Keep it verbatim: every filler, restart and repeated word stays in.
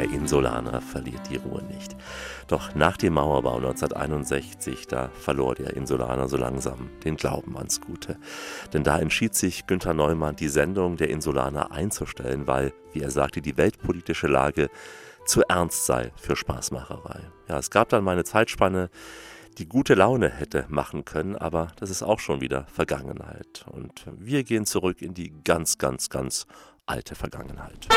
Der Insulaner verliert die Ruhe nicht. Doch nach dem Mauerbau neunzehnhunderteinundsechzig, da verlor der Insulaner so langsam den Glauben ans Gute. Denn da entschied sich Günter Neumann, die Sendung Der Insulaner einzustellen, weil, wie er sagte, die weltpolitische Lage zu ernst sei für Spaßmacherei. Ja, es gab dann mal eine Zeitspanne, die gute Laune hätte machen können, aber das ist auch schon wieder Vergangenheit. Und wir gehen zurück in die ganz, ganz, ganz alte Vergangenheit.